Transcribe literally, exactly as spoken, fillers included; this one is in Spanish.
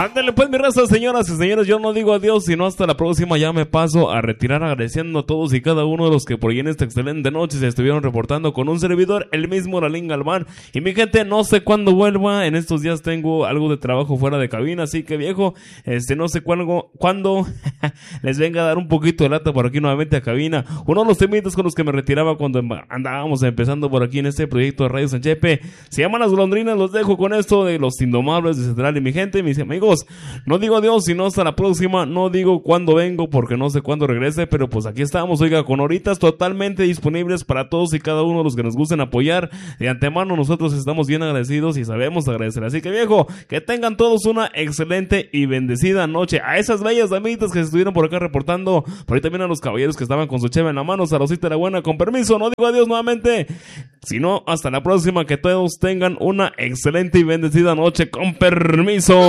Ándale pues mi raza, señoras y señores, yo no digo adiós, sino hasta la próxima. Ya me paso a retirar agradeciendo a todos y cada uno de los que por ahí en esta excelente noche se estuvieron reportando con un servidor, el mismo Lalín Galván. Y mi gente, no sé cuándo vuelva, en estos días tengo algo de trabajo fuera de cabina, así que viejo, este no sé cuándo, cuándo les venga a dar un poquito de lata por aquí nuevamente a cabina. Uno de los temitas con los que me retiraba cuando andábamos empezando por aquí en este proyecto de Radio San Chepe se llaman Las Golondrinas. Los dejo con esto de Los Indomables de Central. Y mi gente, mis amigos, no digo adiós, sino hasta la próxima. No digo cuándo vengo porque no sé cuándo regrese, pero pues aquí estamos, oiga, con horitas totalmente disponibles para todos y cada uno de los que nos gusten apoyar. De antemano nosotros estamos bien agradecidos y sabemos agradecer. Así que viejo, que tengan todos una excelente y bendecida noche. A esas bellas damitas que se estuvieron por acá reportando, por ahí también a los caballeros que estaban con su cheve en la mano, Salosita la buena, con permiso, no digo adiós nuevamente, sino hasta la próxima. Que todos tengan una excelente y bendecida noche, con permiso.